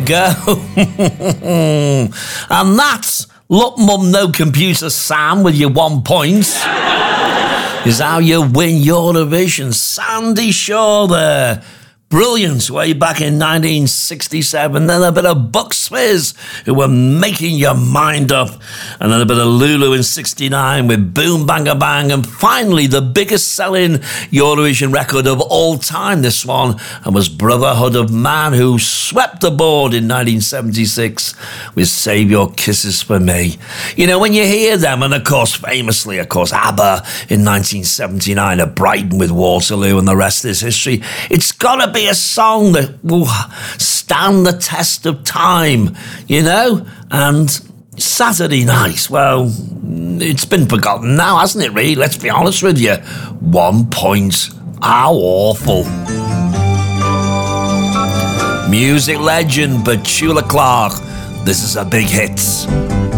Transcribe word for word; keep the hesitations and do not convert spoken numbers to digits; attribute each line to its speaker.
Speaker 1: go. And that's Look Mum No Computer Sam with your one point. Is how you win Eurovision. Sandy Shaw there. Brilliant, way back in nineteen sixty-seven. Then a bit of Bucks Fizz, who were making your mind up. And then a bit of Lulu in sixty-nine with Boom Banga Bang. And finally, the biggest selling Eurovision record of all time, this one, and was Brotherhood of Man, who swept the board in nineteen seventy-six with Save Your Kisses for Me. You know, when you hear them, and of course, famously, of course, ABBA in nineteen seventy-nine at Brighton with Waterloo, and the rest is history, it's got to be a song that will stand the test of time, you know? And Saturday Night, well, it's been forgotten now, hasn't it, really? Let's be honest with you. One point. How awful. Music legend Petula Clark. This is a big hit.